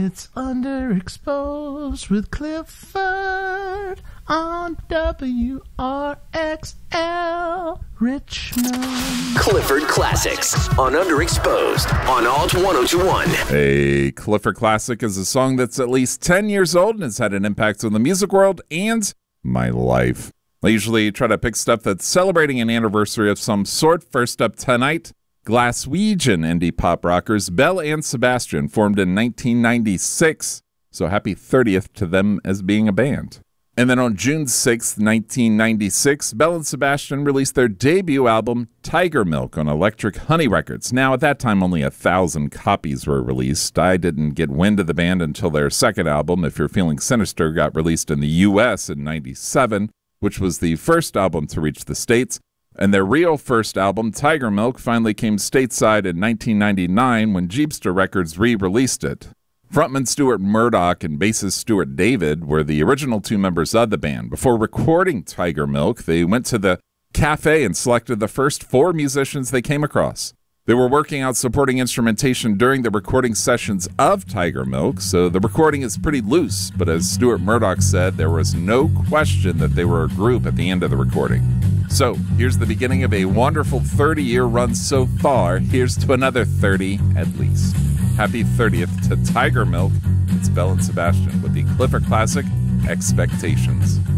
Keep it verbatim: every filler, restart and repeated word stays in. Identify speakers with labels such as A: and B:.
A: It's Underexposed with Clifford on W R X L Richmond.
B: Clifford Classics on Underexposed on Alt one oh two point one.
C: A Clifford Classic is a song that's at least ten years old and has had an impact on the music world and my life. I usually try to pick stuff that's celebrating an anniversary of some sort. First up tonight, Glaswegian indie pop rockers Belle and Sebastian formed in nineteen ninety-six, so happy thirtieth to them as being a band. And then on June sixth, nineteen ninety-six, Belle and Sebastian released their debut album, Tiger Milk, on Electric Honey Records. Now, at that time, only a thousand copies were released. I didn't get wind of the band until their second album, If You're Feeling Sinister, got released in the U S in ninety-seven, which was the first album to reach the States. And their real first album, Tiger Milk, finally came stateside in nineteen ninety-nine when Jeepster Records re-released it. Frontman Stuart Murdoch and bassist Stuart David were the original two members of the band. Before recording Tiger Milk, they went to the cafe and selected the first four musicians they came across. They were working out supporting instrumentation during the recording sessions of Tiger Milk, so the recording is pretty loose, but as Stuart Murdoch said, there was no question that they were a group at the end of the recording. So, here's the beginning of a wonderful thirty-year run so far. Here's to another thirty at least. Happy thirtieth to Tiger Milk. It's Belle and Sebastian with the Clifford Classic, Expectations.